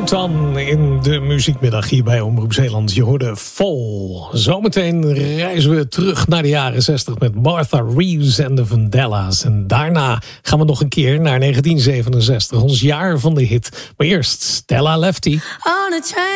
Dan in de muziekmiddag hier bij Omroep Zeeland. Je hoorde Vol. Zometeen reizen we terug naar de jaren 60 met Martha Reeves en de Vandellas. En daarna gaan we nog een keer naar 1967, ons jaar van de hit. Maar eerst Stella Lefty.